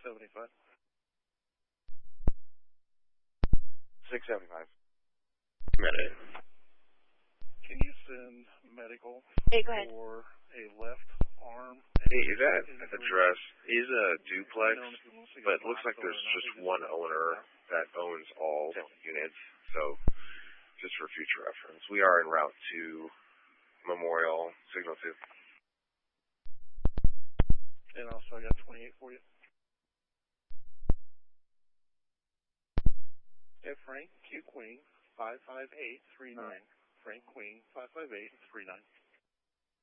675. 675. Medic. Can you send medical Hey, go ahead. for a left arm? Hey, is that address is a duplex, but it looks like there's just one owner that owns all units, so just for future reference. We are en route to Memorial, Signal 2. And also I got 28 for you. Yeah, Frank Q Queen 55839. Frank Queen 55839.